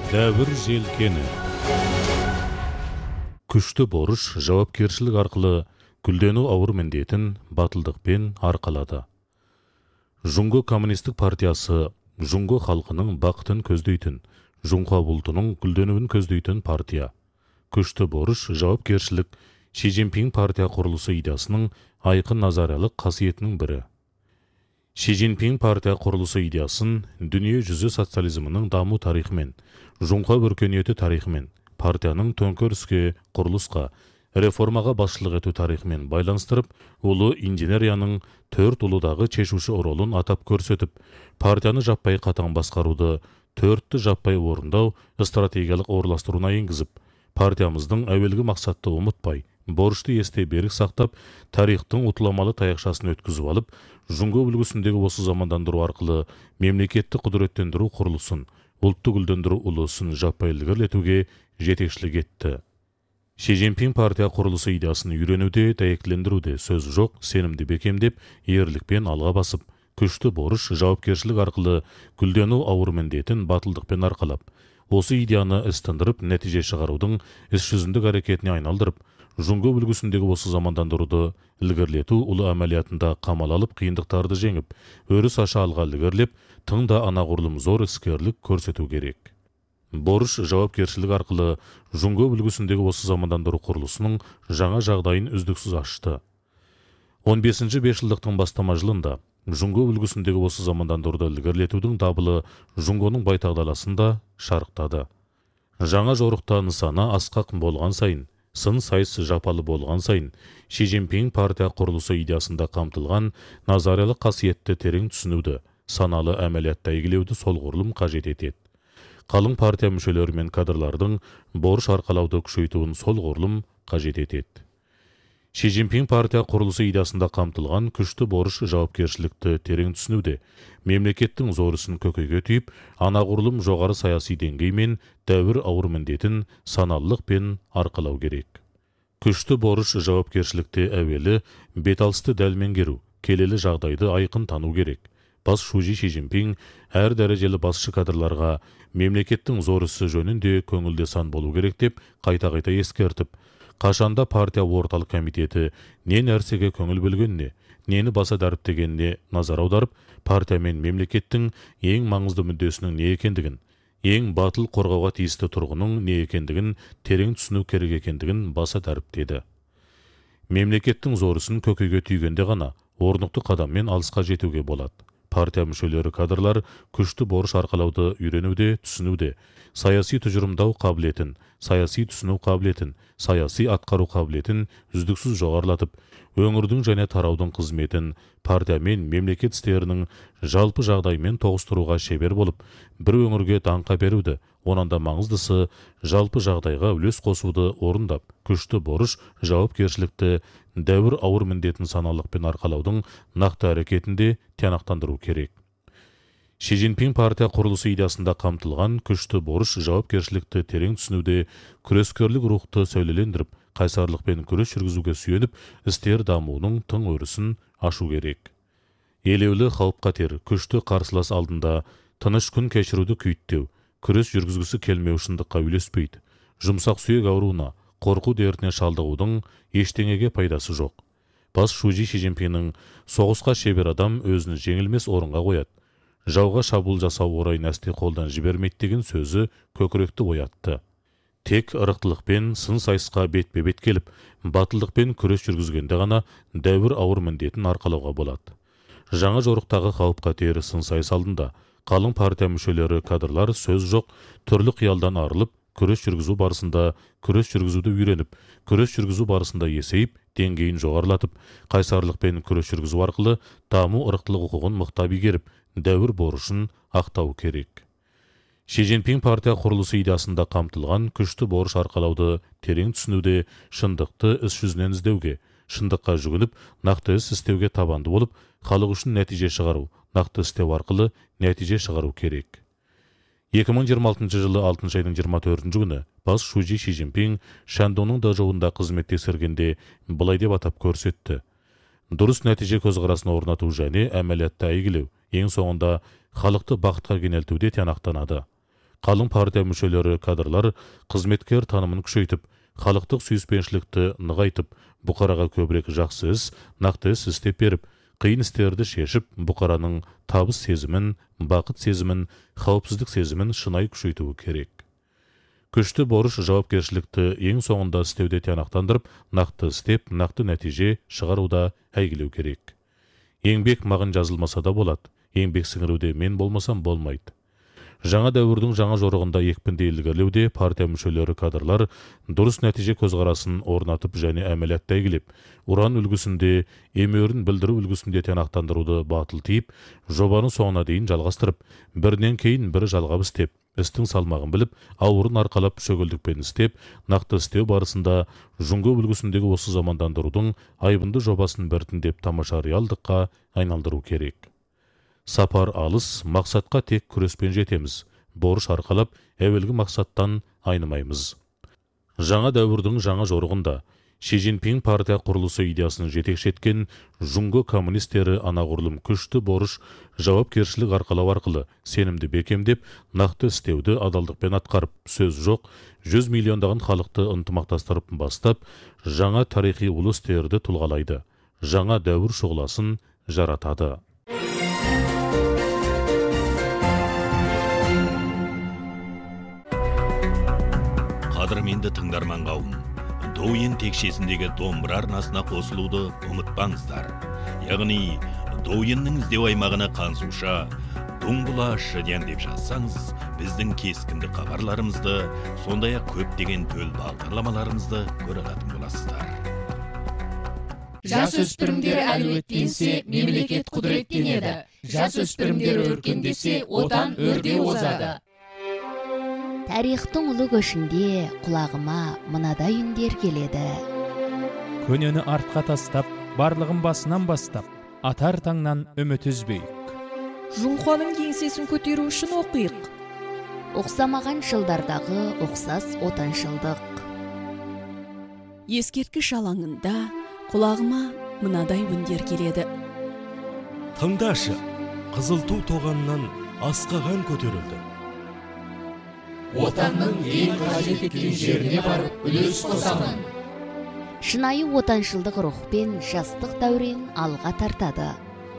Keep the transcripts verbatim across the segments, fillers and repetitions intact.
Дәуір желкені. Күшті борыш жауапкершілік арқылы гүлдену ауыр міндетін батылдықпен арқалады. Жұңго коммунистік партиясы Жұңго халқының бақытын көздейтін, Жұңға бұлтының гүлденуін көздейтін партия. Күшті борыш жауапкершілік Ши Цзиньпин партия құрылысы идеясының айқын назаралық қасиетінің бірі. Ши Цзиньпин партия құрылысы идеясын дүние жүзі социализмінің даму тарихымен, Жұңға өркениеті тарихымен, партияның төңкеріске, құрылысқа, реформаға басшылық ету тарихымен байланыстырып, ұлы инженерияның төрт ұлыдағы шешуші ролын атап көрсетіп, партияны жаппай қатаң басқаруды, төртті жаппай орындау стратегиялық орналастыруына енгізіп, партиямыздың әуелгі мақсатты ұмытпай, борышты есте берік сақтап, тарихтың ұтыламалы таяқшасын өткізіп алып, Жұңго үлгісіндегі осы замандандыру арқылы мемлекетті құдіреттендіру құрылысын, ұлтты гүлдендіру ұлысын жаппай ілгерілетуге жетекшілік етті. Ши Цзиньпин партия құрылысы идеясын үйренуде, дәйектілендіруде сөз жоқ, сенімді бекемдеп, ерлікпен алға басып, күшті борыш жауапкершілік арқылы гүлдену ауыр міндетін батылдықпен арқалап, осы идеяны істендіріп, нәтиже шығарудың іс жүзіндік әрекетіне айналдырып, Жұңго үлгісіндегі осы замандандыруды ілгерілету ұлы әмәлиятында қамал алып, қиындықтарды жеңіп, өріс аша алға ілгерілеп, тыңда анағұрлым зор іскерлік көрсету керек. Борыш жауапкершілік арқылы Жұңго үлгісіндегі осы замандандыру құрылысының жаңа жағдайын үздіксіз ашты. он бесінші бесжылдықтың бастама жылында Жұңго үлгісіндегі осы замандандыруды ілгерілетудің дабылы Жұңгоның байтақ даласында шарықтады. Жаңа жорықта нысана асқақ болған сайын, сын сайыс жапалы болған сайын, Ши Цзиньпин партия құрылысы идеясында қамтылған назариялық қасиетті терең түсінуді, саналы әмәлиятта игілеуді солғұрлым қажет етеді. Қалың партия мүшелері мен кадрлардың борыш арқалауды күшейтуін солғұрлым қажет етеді. Ши Цзиньпин партия құрылысы идеясында қамтылған күшті борыш жауапкершілікті терең түсінуде, мемлекеттің зорысын көкейге түйіп, анағұрлым жоғары саяси деңгей мен дәуір ауыр міндетін саналылықпен арқалау керек. Күшті борыш жауапкершілікте әуелі беталысты дәл меңгеру, келелі жағдайды айқын тану керек. Бас шужи Ши Цзиньпин әр дәрежелі басшы кадрларға мемлекеттің зорысы жөнінде көңілде сан болу керек деп қайта-қайта ескертіп, қашанда партия орталық комитеті не нәрсеге көңіл бөлгеніне, нені баса дәріптегеніне назар аударып, партия мен мемлекеттің ең маңызды мүддесінің не екендігін, ең батыл қорғауға тиісті тұрғының не екендігін терең түсіну керек екендігін баса дәріптеді. Мемлекеттің зорысын көкейге түйгенде ғана орнықты қадаммен алысқа жетуге болады. Партия мүшелері кадрлар күшті борыш арқалауды үйренуде, түсінуде, саяси тұжырымдау қабілетін, саяси түсіну қабілетін, саяси атқару қабілетін үздіксіз жоғарылатып, өңірдің және тараудың қызметін партия мен мемлекет істерінің жалпы жағдаймен тоғыстыруға шебер болып, бір өңірге даңқа беруді, онан да маңыздысы жалпы жағдайға үлес қосуды орындап, күшті борыш жауапкершілікті дәуір ауыр міндетін саналықпен арқалаудың нақты әрекетінде тиянақтандыру керек. Ши Цзиньпин партия құрылысы идеясында қамтылған күшті борыш жауапкершілікті терең түсінуде күрескерлік рухты сәулелендіріп, қайсарлықпен күрес жүргізуге сүйеніп, істер дамуының тың өрісін ашу керек. Елеулі қауіп-қатер, күшті қарсылас алдында тыныш күн кешіруді күйттеу, күрес жүргізгісі келмеу шындыққа үйлеспейді. Жұмсақ сүйек ауруына, қорқу дертіне шалдығудың ештеңеге пайдасы жоқ. Бас шужи Ши Цзиньпиннің соғысқа шебер адам өзін жеңілмес орынға қояды. Жауға шабуыл жасау орайын әсте қолдан жібермейді деген сөзі көкіректі оятты. Тек ырықтылықпен сын сайысқа бетпе-бет келіп, батылдықпен күрес жүргізгенде ғана дәуір ауыр міндетін арқалауға болады. Жаңа жорықтағы қауіп-қатер сын сайыс алдында қалың партия мүшелері кадрлар сөз жоқ, түрлі қиялдан арылып, күрес жүргізу барысында күрес жүргізуді үйреніп, күрес жүргізу барысында есейіп, деңгейін жоғарылатып, қайсарлықпен күрес жүргізу арқылы даму ырықтылық құқығын мықтап игеріп, дәуір борышын ақтау керек. Ши Цзиньпин партия құрылысы идеясында қамтылған күшті борыш арқалауды терең түсінуде шындықты іс жүзінен іздеуге, шындыққа жүгініп, нақты іс істеуге табанды болып, халық үшін нәтиже шығару, нақты істеу арқылы нәтиже шығару керек. екі мың жиырма алтыншы жылы алтыншы айдың жиырма төртінші күні бас шужи Ши Цзиньпин Шандоның дажауында қызметте сіргенде былай деп атап көрсетті. Дұрыс нәтиже көзқарасын орнату және әмәлиятта әйгілеу, ең соңында халықты бақытқа кенелтуде тиянақтанады. Қалың партия мүшелері кадрлар қызметкер танымын күшейтіп, халықтық сүйіспеншілікті нығайтып, бұқараға көбірек жақсы іс, нақты іс істеп беріп, қиын істерді шешіп, бұқараның табыс сезімін, бақыт сезімін, қауіпсіздік сезімін шынайы күшейтуі керек. Күшті борыш жауапкершілікті ең соңында істеуде тиянақтандырып, нақты істеп, нақты нәтиже шығаруда әйгілеу керек. Еңбек маған жазылмаса да болады, еңбек сіңіруде мен болмасам болмайды. Жаңа дәуірдің жаңа жорығында екпінді ілгерілеуде партия мүшелері кадрлар дұрыс нәтиже көзқарасын орнатып және әмелиятты әйгілеп, Уран үлгісінде, емеурін білдіру үлгісінде тиянақтандыруды батыл тиіп, жобаны соңына дейін жалғастырып, бірінен кейін бірі жалғап істеп, істің салмағын біліп, ауырын арқалап шөгілдікпен істеп, нақты істеу барысында Жұңго үлгісіндегі осы замандандырудың айбынды жобасын біртіндеп тамаша реалдыққа айналдыру керек. Сапар алыс, мақсатқа тек күреспен жетеміз. Борыш арқалап, әуелгі мақсаттан айнымаймыз. Жаңа дәуірдің жаңа жорығында Ши Цзиньпин партия құрылысы идеясын жетекші еткен Жұңго коммунистері анағұрлым күшті борыш жауапкершілік арқалау арқылы сенімді бекемдеп, нақты істеуді адалдықпен атқарып, сөз жоқ, жүз миллиондаған халықты ынтымақтастырып бастап, жаңа тарихи ұлы істерді тұлғалайды. Жаңа дәуір шұғыласын жаратады. Қадірменді тыңдарман қауым, Douyin текшесіндегі домбыра арнасына қосылуды ұмытпаңыздар. Яғни, Douyinнің іздеу аймағына қансуша, Дуңбұла шыден деп жазсаңыз, біздің кескінді хабарларымызды, сондай-ақ көптеген төл бағдарламаларымызды көре алатын боласыздар. Жасөспірімдер әлеуеттенсе, мемлекет құдіреттенеді. Жасөспірімдер өркендесе, отан өрге озады. Тарихтың ұлы көшінде құлағыма мынадай үндер келеді. Көнені артқа тастап, барлығын басынан бастап, атар таңнан үміт үзбейік. Жұңқаның кеңсесін көтеру үшін оқиық. Оқсамаған жылдардағы оқсас отаншылдық. Ескерткіш алаңында құлағыма мынадай үндер келеді. Тыңдашы, қызыл ту тоғаннан асқаған көтерілді. Отанның ең қажет еткен жеріне барып үлес қосамын. Шынайы отаншылдық рухпен жастық дәурен алға тартады.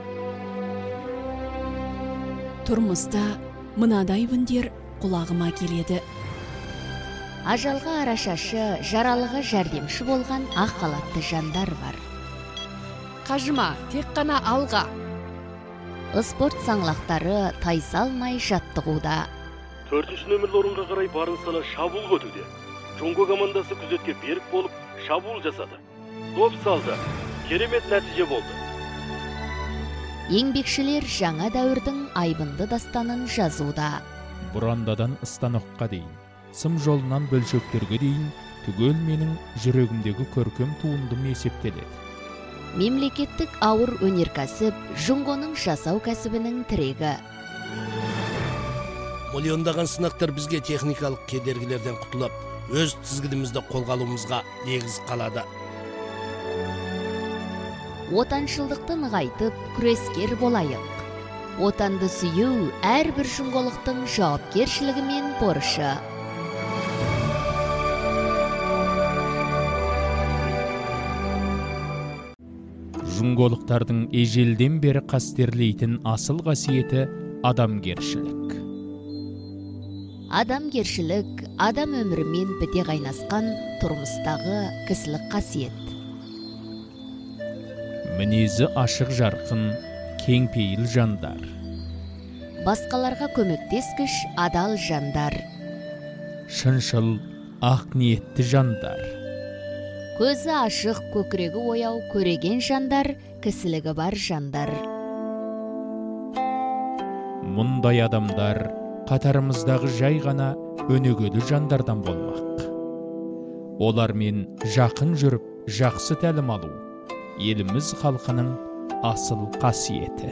Тұрмыста мынадай үндер құлағыма келеді. Ажалға арашашы, жаралыға жәрдемші болған ақ халатты жандар бар. Қажыма, тек қана алға. Спорт саңлақтары тайсалмай жаттығуда. Төртінші нөмірлі орынға қарай барын сала шабуыл көтуде. Жұңго командасы күзетке берік болып, шабуыл жасады. Доп салды. Керемет нәтиже болды. Еңбекшілер жаңа дәуірдің айбынды дастанын жазуда. Бұрандадан станокқа дейін, сым жолынан бөлшектерге дейін, түгел менің жүрегімдегі көркем туындым есептеледі. Мемлекеттік ауыр өнеркәсіп Жұңгоның жасау кәсібінің тірегі. Миллиондаған сынақтар бізге техникалық кедергілерден құтылып, өз тізгінімізді қолға алуымызға негіз қалады. Отаншылдықты нығайтып, күрескер болайық. Отанды сүю әрбір жұңголықтың жауапкершілігі мен борышы. Жұңголықтардың ежелден бері қастерлейтін асыл қасиеті адамгершілік. Адамгершілік адам өмірімен біте қайнасқан тұрмыстағы кісілік қасиет. Мінезі ашық жарқын, кеңпейіл жандар. Басқаларға көмектескіш адал жандар. Шыншыл, ақ ниетті жандар. Көзі ашық, көкірегі ояу, көреген жандар, кісілігі бар жандар. Мұндай адамдар қатарымыздағы жай ғана өнегелі жандардан болмақ. Олармен жақын жүріп, жақсы тәлім алу, еліміз халқының асыл қасиеті.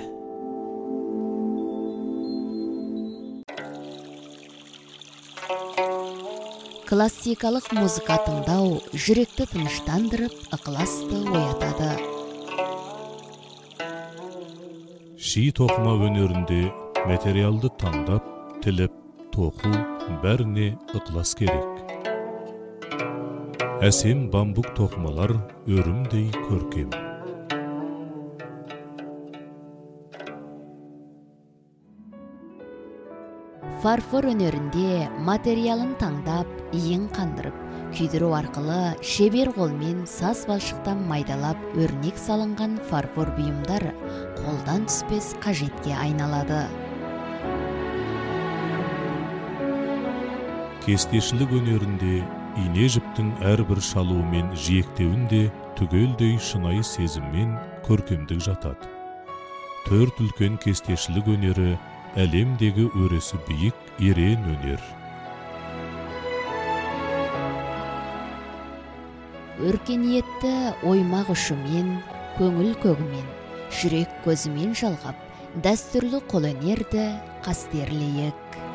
Классикалық музыка тыңдау жүректі тыныштандырып, ықыласты оятады. Ши тоқыма өнерінде материалды таңдап, тіліп, тоқу, бәріне ықлас керек. Әсем бамбук тоқмалар өрімдей көркем. Фарфор өнерінде материалын таңдап, иін қандырып, күйдіру арқылы шебер қолмен саз балшықтан майдалап өрнек салынған фарфор бұйымдары қолдан түспес қажетке айналады. Кестешілік өнерінде ине жіптің әрбір шалуы мен жиектеуінде түгелдей шынайы сезіммен көркемдік жатады. Төрт үлкен кестешілік өнері әлемдегі өресі биік ерен өнер. Өркениетті оймақ ұшымен, көңіл көгімен, жүрек көзімен жалғап, дәстүрлі қолөнерді қастерлейік.